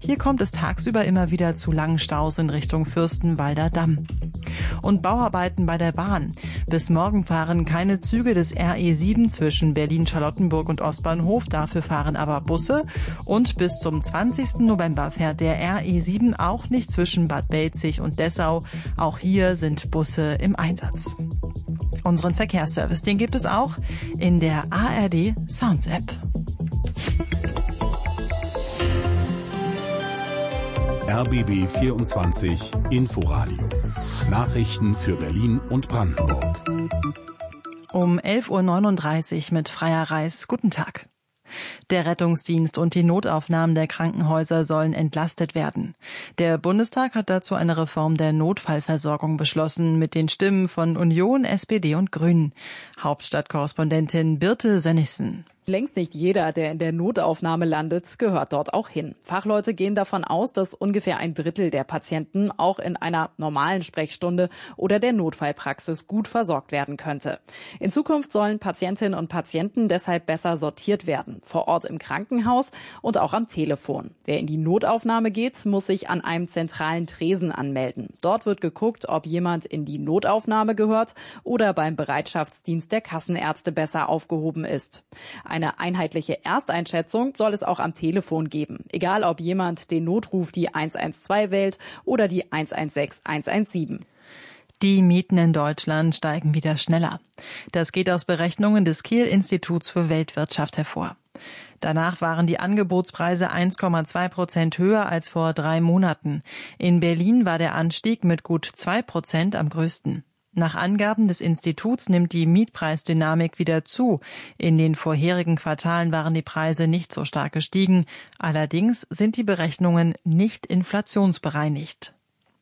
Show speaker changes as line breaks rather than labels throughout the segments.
Hier kommt es tagsüber immer wieder zu langen Staus in Richtung Fürstenwalder Damm. Und Bauarbeiten bei der Bahn. Bis morgen fahren keine Züge des RE7 zwischen Berlin-Charlottenburg und Ostbahnhof, dafür fahren aber Busse. Und bis zum 20. November fährt der RE7 auch nicht zwischen Bad Belzig und Dessau. Auch hier sind Busse im Einsatz. Unseren Verkehrsservice, den gibt es auch in der ARD Sounds App.
RBB 24 Inforadio. Nachrichten für Berlin und Brandenburg.
Um 11.39 Uhr mit Freya Reis. Guten Tag. Der Rettungsdienst und die Notaufnahmen der Krankenhäuser sollen entlastet werden. Der Bundestag hat dazu eine Reform der Notfallversorgung beschlossen mit den Stimmen von Union, SPD und Grünen. Hauptstadtkorrespondentin Birte Sönnigsen.
Längst nicht jeder, der in der Notaufnahme landet, gehört dort auch hin. Fachleute gehen davon aus, dass ungefähr 1/3 der Patienten auch in einer normalen Sprechstunde oder der Notfallpraxis gut versorgt werden könnte. In Zukunft sollen Patientinnen und Patienten deshalb besser sortiert werden, vor Ort im Krankenhaus und auch am Telefon. Wer in die Notaufnahme geht, muss sich an einem zentralen Tresen anmelden. Dort wird geguckt, ob jemand in die Notaufnahme gehört oder beim Bereitschaftsdienst der Kassenärzte besser aufgehoben ist. Eine einheitliche Ersteinschätzung soll es auch am Telefon geben. Egal, ob jemand den Notruf die 112 wählt oder die 116 117.
Die Mieten in Deutschland steigen wieder schneller. Das geht aus Berechnungen des Kiel-Instituts für Weltwirtschaft hervor. Danach waren die Angebotspreise 1,2% höher als vor 3 Monaten. In Berlin war der Anstieg mit gut 2% am größten. Nach Angaben des Instituts nimmt die Mietpreisdynamik wieder zu. In den vorherigen Quartalen waren die Preise nicht so stark gestiegen. Allerdings sind die Berechnungen nicht inflationsbereinigt.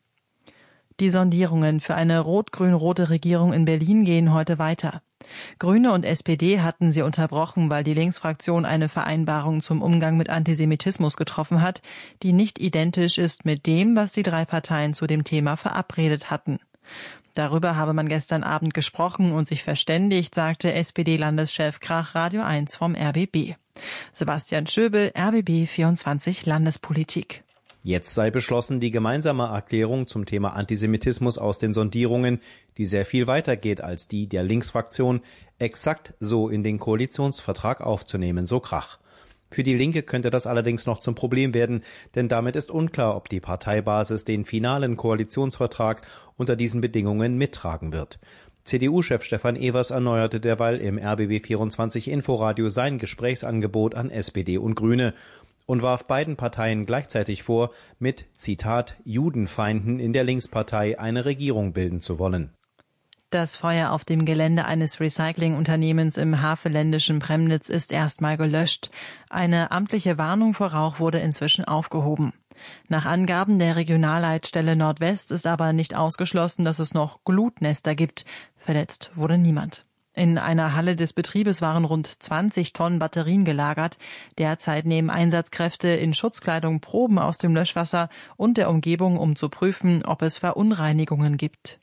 Die Sondierungen für eine rot-grün-rote Regierung in Berlin gehen heute weiter. Grüne und SPD hatten sie unterbrochen, weil die Linksfraktion eine Vereinbarung zum Umgang mit Antisemitismus getroffen hat, die nicht identisch ist mit dem, was die 3 Parteien zu dem Thema verabredet hatten. Darüber habe man gestern Abend gesprochen und sich verständigt, sagte SPD-Landeschef Krach Radio 1 vom RBB. Sebastian Schöbel, RBB 24 Landespolitik.
Jetzt sei beschlossen, die gemeinsame Erklärung zum Thema Antisemitismus aus den Sondierungen, die sehr viel weiter geht als die der Linksfraktion, exakt so in den Koalitionsvertrag aufzunehmen, so Krach. Für die Linke könnte das allerdings noch zum Problem werden, denn damit ist unklar, ob die Parteibasis den finalen Koalitionsvertrag unter diesen Bedingungen mittragen wird. CDU-Chef Stefan Evers erneuerte derweil im RBB 24 Inforadio sein Gesprächsangebot an SPD und Grüne und warf beiden Parteien gleichzeitig vor, mit, Zitat, Judenfeinden in der Linkspartei eine Regierung bilden zu wollen.
Das Feuer auf dem Gelände eines Recyclingunternehmens im havelländischen Premnitz ist erstmal gelöscht. Eine amtliche Warnung vor Rauch wurde inzwischen aufgehoben. Nach Angaben der Regionalleitstelle Nordwest ist aber nicht ausgeschlossen, dass es noch Glutnester gibt. Verletzt wurde niemand. In einer Halle des Betriebes waren rund 20 Tonnen Batterien gelagert. Derzeit nehmen Einsatzkräfte in Schutzkleidung Proben aus dem Löschwasser und der Umgebung, um zu prüfen, ob es Verunreinigungen gibt.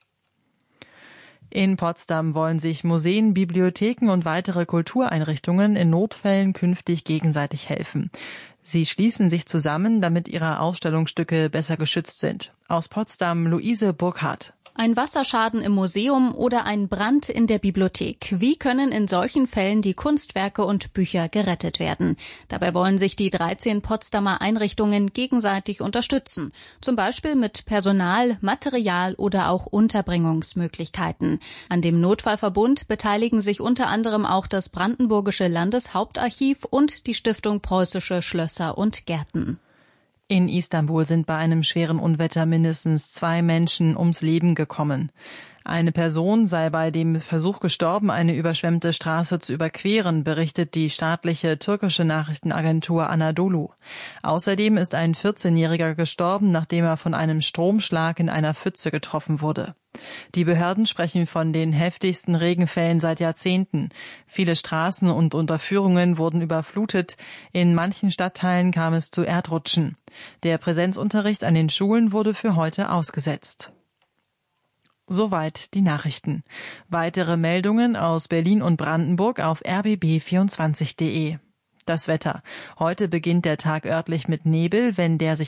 In Potsdam wollen sich Museen, Bibliotheken und weitere Kultureinrichtungen in Notfällen künftig gegenseitig helfen. Sie schließen sich zusammen, damit ihre Ausstellungsstücke besser geschützt sind. Aus Potsdam Luise Burkhardt.
Ein Wasserschaden im Museum oder ein Brand in der Bibliothek. Wie können in solchen Fällen die Kunstwerke und Bücher gerettet werden? Dabei wollen sich die 13 Potsdamer Einrichtungen gegenseitig unterstützen. Zum Beispiel mit Personal, Material oder auch Unterbringungsmöglichkeiten. An dem Notfallverbund beteiligen sich unter anderem auch das Brandenburgische Landeshauptarchiv und die Stiftung Preußische Schlösser und Gärten.
In Istanbul sind bei einem schweren Unwetter mindestens 2 Menschen ums Leben gekommen. Eine Person sei bei dem Versuch gestorben, eine überschwemmte Straße zu überqueren, berichtet die staatliche türkische Nachrichtenagentur Anadolu. Außerdem ist ein 14-Jähriger gestorben, nachdem er von einem Stromschlag in einer Pfütze getroffen wurde. Die Behörden sprechen von den heftigsten Regenfällen seit Jahrzehnten. Viele Straßen und Unterführungen wurden überflutet. In manchen Stadtteilen kam es zu Erdrutschen. Der Präsenzunterricht an den Schulen wurde für heute ausgesetzt. Soweit die Nachrichten. Weitere Meldungen aus Berlin und Brandenburg auf rbb24.de. Das Wetter. Heute beginnt der Tag örtlich mit Nebel. Wenn der sich